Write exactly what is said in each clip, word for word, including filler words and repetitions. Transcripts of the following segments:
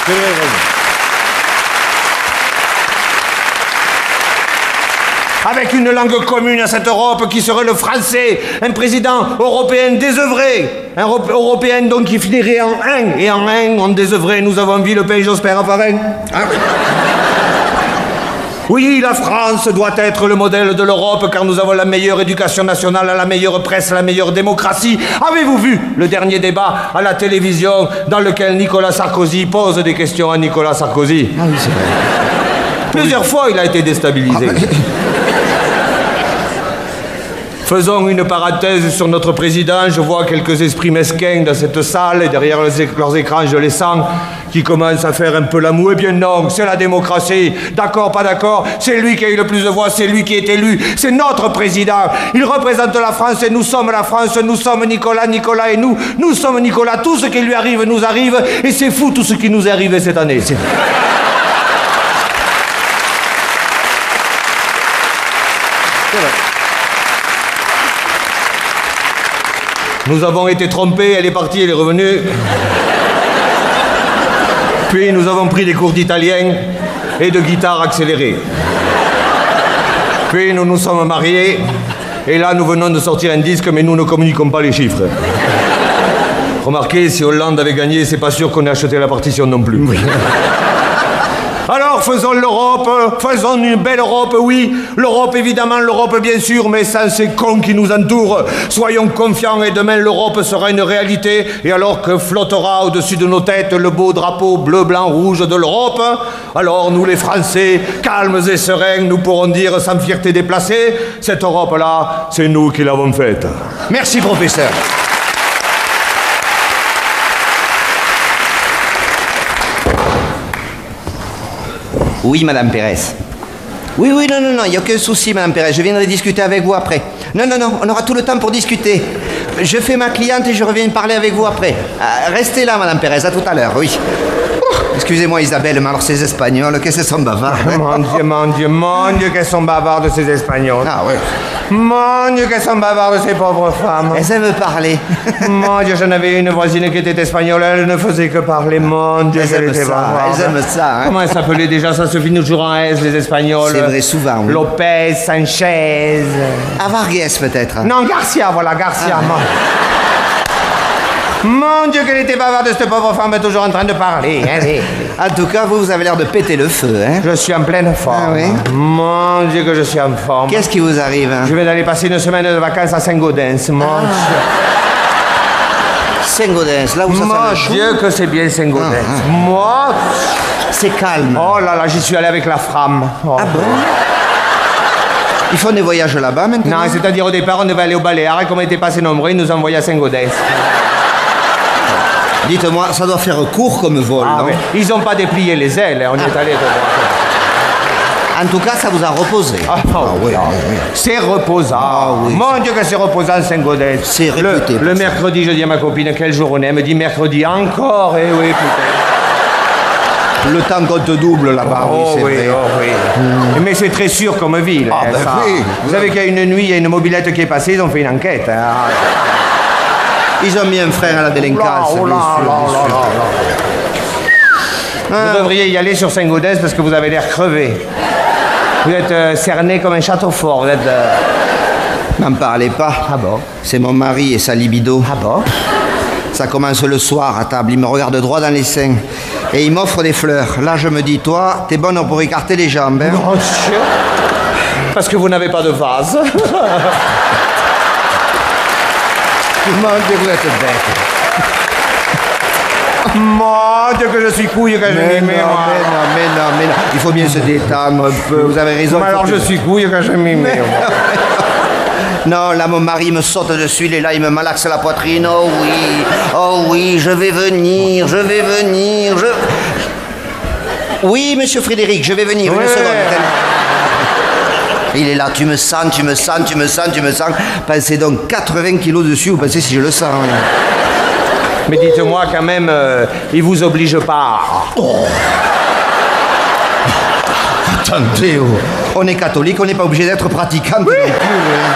Vous avez raison. Avec une langue commune à cette Europe qui serait le français, un président européen désœuvré, un Europe- européen donc qui finirait en un, et en un, en désœuvré, nous avons vu le pays Jospin Raffarin. Ah oui. Oui, la France doit être le modèle de l'Europe car nous avons la meilleure éducation nationale, la meilleure presse, la meilleure démocratie. Avez-vous vu le dernier débat à la télévision dans lequel Nicolas Sarkozy pose des questions à Nicolas Sarkozy? Ah oui, c'est vrai. Plusieurs fois, il a été déstabilisé. Ah, Faisons une parenthèse sur notre président. Je vois quelques esprits mesquins dans cette salle et derrière leurs éc- leurs écrans, je les sens, qui commencent à faire un peu la moue. Eh bien non, c'est la démocratie. D'accord, pas d'accord. C'est lui qui a eu le plus de voix, c'est lui qui est élu. C'est notre président. Il représente la France et nous sommes la France. Nous sommes Nicolas, Nicolas et nous. Nous sommes Nicolas. Tout ce qui lui arrive nous arrive. Et c'est fou tout ce qui nous est arrivé cette année. C'est... C'est vrai. Nous avons été trompés, elle est partie, elle est revenue. Puis nous avons pris des cours d'italien et de guitare accélérée. Puis nous nous sommes mariés et là nous venons de sortir un disque mais nous ne communiquons pas les chiffres. Remarquez, si Hollande avait gagné, c'est pas sûr qu'on ait acheté la partition non plus. Oui. Alors faisons l'Europe, faisons une belle Europe, oui. L'Europe, évidemment, l'Europe, bien sûr, mais sans ces cons qui nous entourent. Soyons confiants et demain, l'Europe sera une réalité. Et alors que flottera au-dessus de nos têtes le beau drapeau bleu, blanc, rouge de l'Europe, alors nous, les Français, calmes et sereins, nous pourrons dire sans fierté déplacée, cette Europe-là, c'est nous qui l'avons faite. Merci, professeur. Oui, Madame Pérez. Oui, oui, non, non, non, il n'y a aucun souci, Madame Pérez. Je viendrai discuter avec vous après. Non, non, non, on aura tout le temps pour discuter. Je fais ma cliente et je reviens parler avec vous après. Euh, restez là, Madame Pérez, à tout à l'heure, oui. Oh, excusez-moi, Isabelle, mais alors ces Espagnols, qu'est-ce qu'ils sont bavards, hein? Mon Dieu, mon Dieu, mon Dieu, qu'elles sont bavardes ces Espagnols. Ah, ouais. Mon Dieu, qu'elles sont bavardes ces pauvres femmes. Elles aiment parler. Mon Dieu, j'en avais une voisine qui était espagnole, elle ne faisait que parler. Mon Dieu, Elles elle aiment était ça, bavarde. elles aiment ça, hein. Comment elle s'appelait déjà? Ça se finit toujours en S, les Espagnols. C'est vrai, souvent, oui. Lopez, Sanchez. À Vargas, peut-être. Non, Garcia, voilà, Garcia. Ah. Mon... Mon Dieu, qu'elle était bavarde, cette pauvre femme est toujours en train de parler. Allez. En tout cas, vous, vous avez l'air de péter le feu, hein. Je suis en pleine forme. Ah oui? Mon Dieu, que je suis en forme. Qu'est-ce qui vous arrive, hein? Je vais aller passer une semaine de vacances à Saint-Gaudens. Mon Ah. Dieu. Saint-Gaudens, là où ça sent Mon le chou. Dieu, que c'est bien Saint-Gaudens. Ah, ah. Moi, C'est calme. oh là là, j'y suis allé avec la Fram. Oh. Ah bon? Ils font des voyages là-bas maintenant? Non, c'est-à-dire au départ, on devait aller au Baléares et comme on était passé nombreux, ils nous ont envoyés à Saint-Gaudens. Dites-moi, ça doit faire court comme vol, Ah, non? oui. Ils n'ont pas déplié les ailes, on y est allé. En tout cas, ça vous a reposé. Ah, oh, oui, non. oui, oui. C'est reposant. Ah, oui. Mon Dieu, que c'est reposant, Saint-Gaudens. C'est le, réputé pour le ça. mercredi, je dis à ma copine, quelle journée? Elle me dit mercredi encore. Eh oui, putain. Le temps compte double là-bas, oui, Oh c'est oui, vrai. oh oui. Mais c'est très sûr comme ville. Ah, hein, ben ça. oui. Vous savez qu'il y a une nuit, il y a une mobilette qui est passée, ils ont fait une enquête. Hein. Ils ont mis un frein à la délinquance, Oh là, bien sûr, là, bien là, sûr. là, là. Vous devriez y aller sur Saint-Gaudens parce que vous avez l'air crevé. Vous êtes euh, cerné comme un château fort. Vous êtes. euh, N'en parlez pas. Ah bon? C'est mon mari et sa libido. Ah bon? Ça commence le soir à table, il me regarde droit dans les seins. Et il m'offre des fleurs. Là, je me dis, toi, t'es bonne pour écarter les jambes, hein? Oh, Dieu. Parce que vous n'avez pas de vase. Mon Dieu, vous êtes bête. Mon Dieu, que je suis couille quand je Mais m'y non, mais mets, moi. non, mais non, mais non. Il faut bien se détendre un peu. Vous avez raison. Mais il faut alors que- je suis couille quand je m'y mets. moi. Non, là, mon mari me saute dessus, il est là, il me malaxe la poitrine. Oh oui, oh oui, je vais venir, je vais venir, je... Oui, monsieur Frédéric, je vais venir, Ouais. une seconde. Il est là, tu me sens, tu me sens, tu me sens, tu me sens. Pensez donc quatre-vingts kilos dessus, vous pensez si je le sens. hein. Mais dites-moi quand même, euh, il vous oblige pas. Attendez, oh. On est catholique, on n'est pas obligé d'être pratiquant non plus. hein.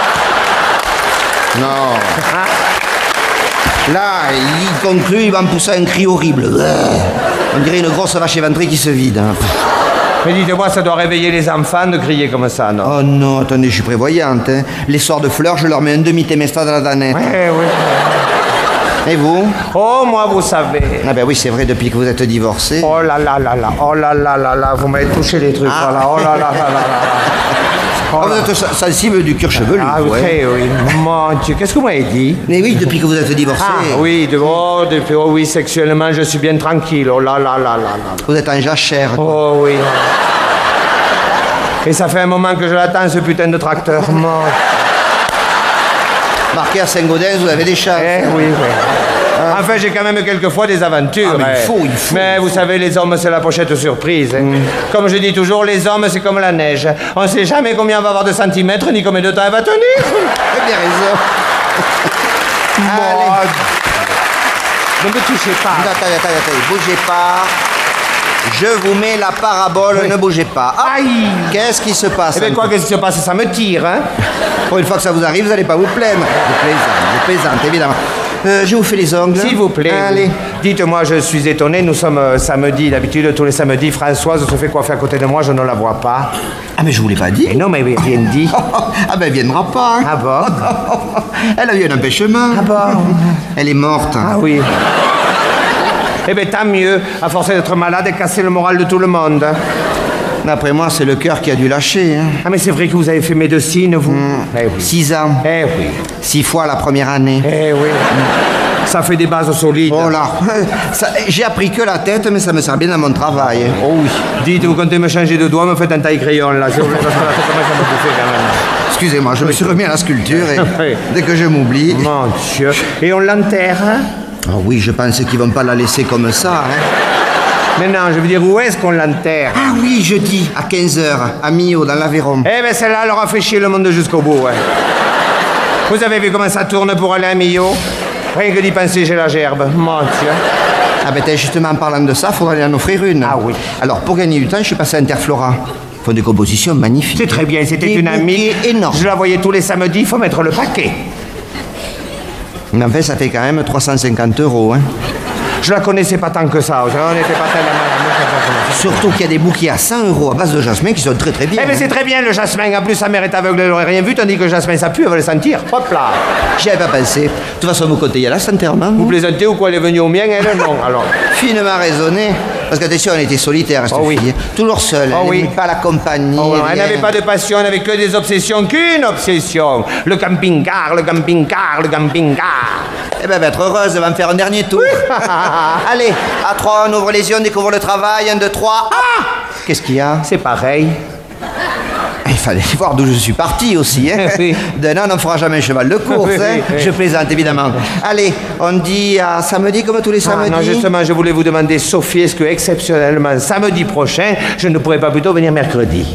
Non. Là, il conclut, il va me pousser un cri horrible. On dirait une grosse vache éventrée qui se vide. Hein. Mais dites-moi, ça doit réveiller les enfants de crier comme ça, non? Oh non, attendez, je suis prévoyante. Hein. Les soirs de fleurs, je leur mets un demi-témestra dans la danette. Ouais, oui. Et vous? Oh, moi, vous savez. Ah ben oui, c'est vrai, depuis que vous êtes divorcé. Oh là là là là, oh là là là là, vous m'avez touché les trucs, Ah. voilà, oh là là là là là. Oh Ah, là. vous êtes sensible du cuir chevelu. Ah oui, ouais. oui, mon Dieu, qu'est-ce que vous m'avez dit? Mais oui, depuis que vous êtes divorcé. Ah oui, de, oh, depuis, oh oui, sexuellement, je suis bien tranquille, oh là là là là là. Vous êtes en jachère. quoi. Oh oui. Et ça fait un moment que je l'attends, ce putain de tracteur, mon... Marqué à Saint-Gaudens, vous avez des chats. Eh oui, oui. Enfin, j'ai quand même quelquefois des aventures. Ah, mais il eh. faut, il faut, Mais il vous faut. savez, les hommes, c'est la pochette surprise. hein. Comme je dis toujours, les hommes, c'est comme la neige. On ne sait jamais combien on va avoir de centimètres, ni combien de temps elle va tenir. Vous avez bien raison. Mon Allez. Ne me touchez pas. Attendez, attendez, attendez, bougez pas. Je vous mets la parabole, Oui. ne bougez pas. Ah, Aïe. qu'est-ce qui se passe? Eh bien, quoi, qu'est-ce qui se passe? Ça me tire, hein? Pour une fois que ça vous arrive, vous n'allez pas vous plaindre. Je plaisante, je plaisante, évidemment. Euh, je vous fais les ongles. S'il vous plaît. Allez. Dites-moi, je suis étonné, nous sommes euh, samedi. D'habitude, tous les samedis, Françoise se fait coiffer à côté de moi, je ne la vois pas. Ah, mais je vous l'ai pas dit. Et non, mais rien dit. Ah, ben, elle viendra pas. hein. Ah bon? Elle a eu un empêchement. Ah bon? Elle est morte. Ah oui. Eh bien, tant mieux. À force d'être malade et casser le moral de tout le monde. D'après moi, c'est le cœur qui a dû lâcher. Hein. Ah, mais c'est vrai que vous avez fait médecine, vous? Eh oui. Six ans. Eh oui. Six fois la première année. Eh oui. Ça fait des bases solides. Oh là, ça- j'ai appris que la tête, mais ça me sert bien dans mon travail. hein. Oh oui. Dites, vous comptez me changer de doigt, me faites un taille-crayon, là. S'il vous plaît, parce que la tête, moi, ça me bouffe quand même. Excusez-moi, je me suis remis à la sculpture et Oui. dès que je m'oublie... Mon Dieu. Et on l'enterre, hein? Ah oui, je pense qu'ils vont pas la laisser comme ça. Hein. Mais non, je veux dire, où est-ce qu'on l'enterre? Ah oui, jeudi, à quinze heures, à Millau, dans l'Aveyron. Eh ben celle-là, elle aura fait chier le monde jusqu'au bout, ouais. Vous avez vu comment ça tourne pour aller à Millau? Rien que d'y penser, j'ai la gerbe. Mon Dieu. Ah ben t'as justement, en parlant de ça, faudra aller en offrir une. Ah oui. Alors, pour gagner du temps, je suis passé à Interflora. Ils font des compositions magnifiques. C'est très bien, c'était Des une amie. bouquets énormes. Je la voyais tous les samedis, il faut mettre le paquet. Mais en fait, ça fait quand même trois cent cinquante euros. Hein. Je la connaissais pas tant que ça, on n'était pas tellement... Surtout qu'il y a des bouquets à cent euros à base de jasmin qui sont très très bien. Eh ben c'est très bien le jasmin, en plus sa mère est aveugle, elle n'aurait rien vu, tandis que le jasmin ça pue, elle va le sentir. Hop là. J'y avais pas pensé. De toute façon, vous comptez y aller à cet enterrement. Vous plaisantez ou quoi, elle est venue au mien, elle non, alors. Finement raisonné. Parce qu'attention, elle était solitaire, cette Oh oui. fille. Toujours seule. Oh elle oui. n'aimait pas la compagnie. Oh, non, elle rien. n'avait pas de passion, elle n'avait que des obsessions, qu'une obsession. Le camping-car, le camping-car, le camping-car. Eh ben, elle va être heureuse, elle va me faire un dernier tour. Allez, à trois, on ouvre les yeux, on découvre le travail. Un, deux, trois. Ah! Qu'est-ce qu'il y a? C'est pareil. Il fallait voir d'où je suis parti aussi. Hein. Oui. D'un an, on ne fera jamais un cheval de course. Oui, hein. oui. Je plaisante, évidemment. Allez, on dit à samedi comme tous les Ah, samedis. non, justement, je voulais vous demander, Sophie, est-ce que exceptionnellement, samedi prochain, je ne pourrais pas plutôt venir mercredi?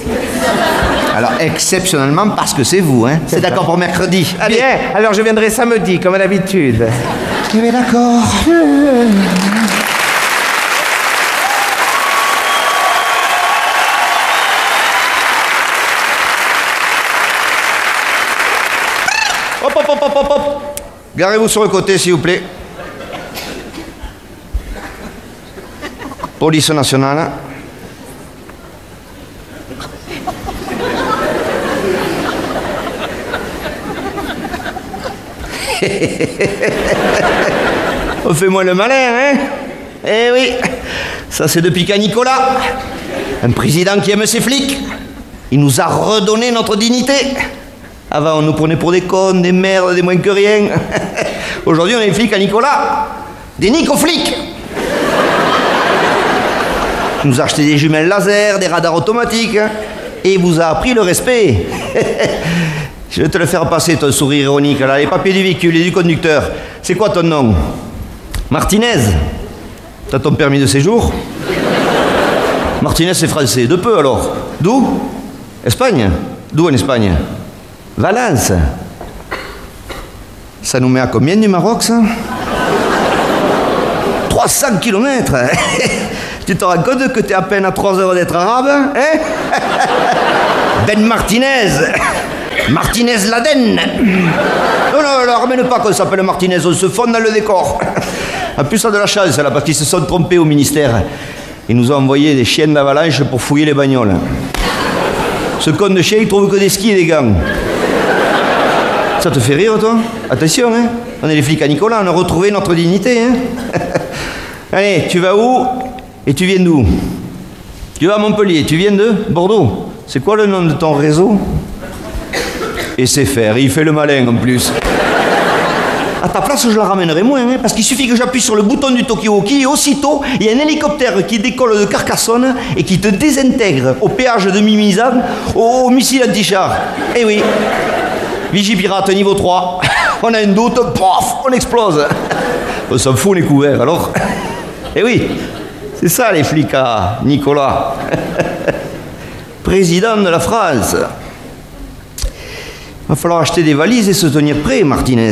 Alors, exceptionnellement, parce que c'est vous. Hein. C'est d'accord pour mercredi. Allez. Bien, alors je viendrai samedi, comme d'habitude. Eh bien, d'accord. Hop, hop, hop, hop, hop, hop. Garez-vous sur le côté, s'il vous plaît. Police nationale. On fait moins le malin, hein? Eh oui, ça c'est depuis qu'à Nicolas, un président qui aime ses flics. Il nous a redonné notre dignité. Avant, on nous prenait pour des cons, des merdes, des moins que rien. Aujourd'hui, on est des flics à Nicolas. Des nicoflics. Il nous a acheté des jumelles laser, des radars automatiques. Et il vous a appris le respect. Je vais te le faire passer, ton sourire ironique, là. Les papiers du véhicule et du conducteur. C'est quoi ton nom? Martinez. T'as ton permis de séjour? Martinez, c'est français. De peu, alors. D'où? Espagne. D'où en Espagne? Valence. Ça nous met à combien du Maroc, ça? trois cents kilomètres. Tu te rends compte que t'es à peine à trois heures d'être arabe, hein? Ben Martinez. Martinez Laden. Non, non, ne ramène pas qu'on s'appelle Martinez, on se fonde dans le décor. En plus, ça a de la chance, là, parce qu'ils se sont trompés au ministère. Ils nous ont envoyé des chiens d'avalanche pour fouiller les bagnoles. Ce con de chien, il trouve que des skis et des gants. Ça te fait rire, toi? Attention, hein? On est les flics à Nicolas, on a retrouvé notre dignité, hein? Allez, tu vas où? Et tu viens d'où? Tu vas à Montpellier, tu viens de Bordeaux. C'est quoi le nom de ton réseau? Et c'est faire, il fait le malin en plus. À ta place, je la ramènerai moins, hein, parce qu'il suffit que j'appuie sur le bouton du talkie-walkie et aussitôt, il y a un hélicoptère qui décolle de Carcassonne et qui te désintègre au péage de Mimizan au, au missile anti-char. Eh oui, Vigie pirate niveau trois. On a un doute, pof, on explose. On s'en fout, on est couvert, alors. Eh oui, c'est ça les flics à Nicolas. Président de la France. Va falloir acheter des valises et se tenir prêt, Martinez.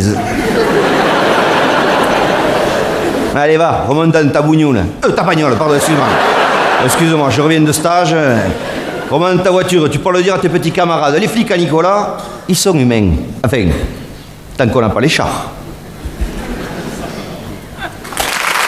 Allez, va, remonte dans ta bougnoule. Euh, ta bagnole, pardon, excuse-moi. Excuse-moi, je reviens de stage. Remonte ta voiture, tu peux le dire à tes petits camarades. Les flics à Nicolas, ils sont humains. Enfin, tant qu'on n'a pas les chars.